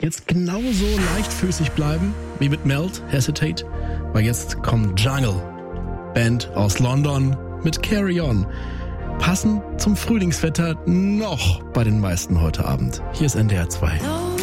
jetzt genauso leichtfüßig bleiben wie mit Melt, Hesitate, weil jetzt kommt Jungle, Band aus London mit Carry On. Passend zum Frühlingswetter noch bei den meisten heute Abend. Hier ist NDR 2.